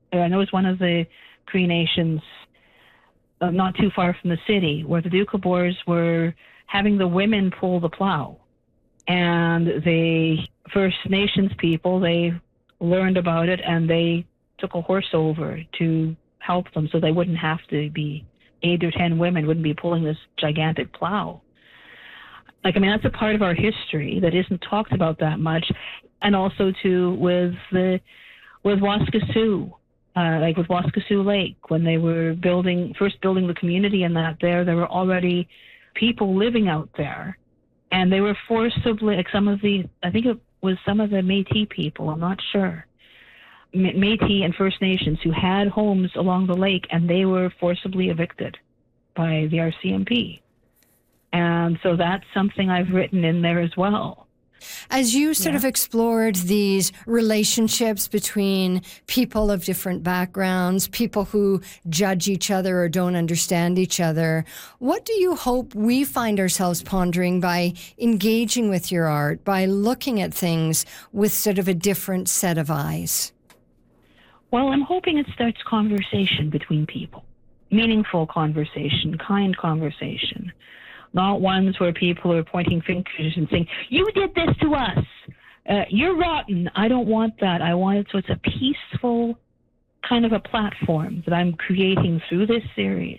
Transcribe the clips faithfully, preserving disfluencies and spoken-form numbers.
I know it's one of the Cree Nations, uh, not too far from the city, where the Doukhobors were having the women pull the plow. And the First Nations people, they learned about it and they took a horse over to help them so they wouldn't have to be, eight or ten women wouldn't be pulling this gigantic plow. Like, I mean, that's a part of our history that isn't talked about that much. And also, too, with the with Waskesiu, uh, like with Waskesiu Lake, when they were building, first building the community and that there, there were already people living out there. And they were forcibly, like some of the, I think it was some of the Métis people, I'm not sure, Métis and First Nations who had homes along the lake, and they were forcibly evicted by the R C M P. And so that's something I've written in there as well. As you sort yeah. of explored these relationships between people of different backgrounds, people who judge each other or don't understand each other, what do you hope we find ourselves pondering by engaging with your art, by looking at things with sort of a different set of eyes? Well, I'm hoping it starts conversation between people. Meaningful conversation, kind conversation. Not ones where people are pointing fingers and saying, you did this to us. Uh, you're rotten. I don't want that. I want it so it's a peaceful kind of a platform that I'm creating through this series.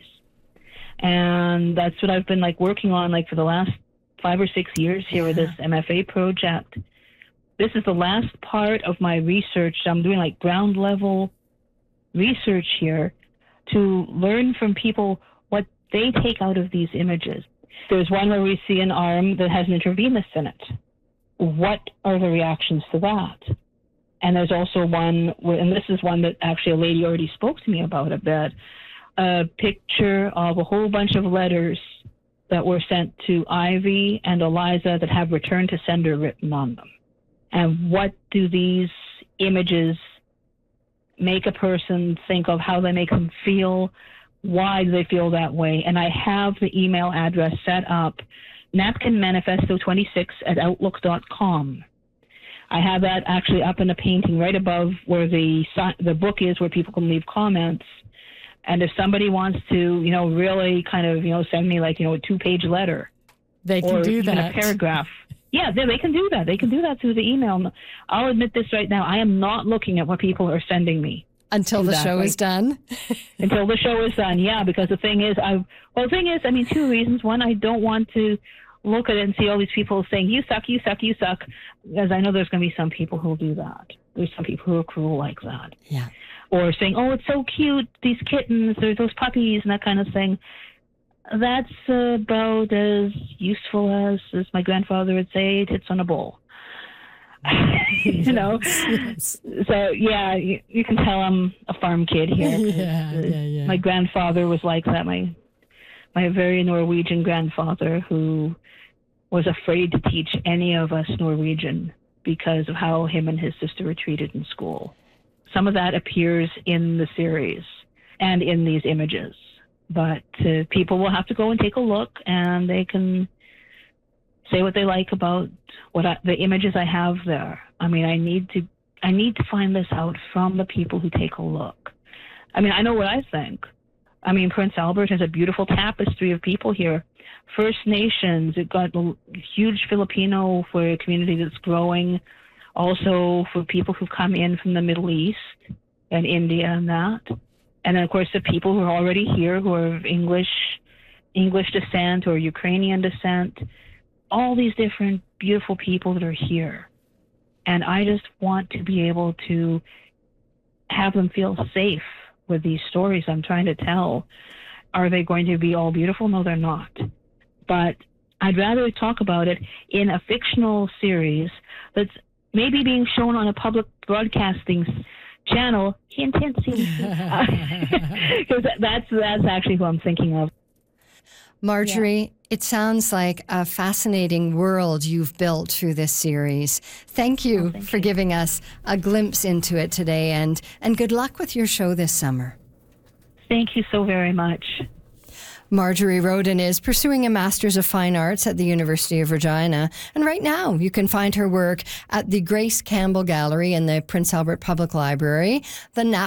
And that's what I've been like working on like for the last five or six years here with this M F A project. This is the last part of my research. I'm doing like ground level research here to learn from people what they take out of these images. There's one where we see an arm that has an intravenous in it. What are the reactions to that? And there's also one, where, and this is one that actually a lady already spoke to me about a bit, a picture of a whole bunch of letters that were sent to Ivy and Eliza that have return to sender written on them. And what do these images make a person think of, how they make them feel? Why do they feel that way? And I have the email address set up, napkin manifesto twenty-six at outlook dot com. I have that actually up in a painting right above where the the book is, where people can leave comments. And if somebody wants to, you know, really kind of, you know, send me like, you know, a two-page letter. They can or do even that. a paragraph. Yeah, they, they can do that. They can do that through the email. I'll admit this right now. I am not looking at what people are sending me. Until the show is done? Until the show is done, yeah, because the thing is, I well, the thing is, I mean, two reasons. One, I don't want to look at it and see all these people saying, you suck, you suck, you suck, because I know there's going to be some people who will do that. There's some people who are cruel like that. Yeah. Or saying, oh, it's so cute, these kittens, or those puppies, and that kind of thing. That's about as useful as, as my grandfather would say, tits on a bowl. you know, yes. So yeah, you, you can tell I'm a farm kid here. yeah, yeah, yeah. My grandfather was like that. My my very Norwegian grandfather, who was afraid to teach any of us Norwegian because of how him and his sister were treated in school. Some of that appears in the series and in these images, but uh, people will have to go and take a look, and they can say what they like about what I, the images I have there. I mean, I need to I need to find this out from the people who take a look. I mean, I know what I think. I mean, Prince Albert has a beautiful tapestry of people here. First Nations, it got a huge Filipino for a community that's growing. Also for people who've come in from the Middle East and India and that. And then, of course, the people who are already here who are of English, English descent or Ukrainian descent. All these different beautiful people that are here. And I just want to be able to have them feel safe with these stories I'm trying to tell. Are they going to be all beautiful? No, they're not. But I'd rather talk about it in a fictional series that's maybe being shown on a public broadcasting channel. Hint, hint, because that's, that's actually who I'm thinking of. Marjorie, yeah. It sounds like a fascinating world you've built through this series. Thank you oh, thank for you. giving us a glimpse into it today, and, and good luck with your show this summer. Thank you so very much. Marjorie Roden is pursuing a Master's of Fine Arts at the University of Regina, and right now you can find her work at the Grace Campbell Gallery in the Prince Albert Public Library, the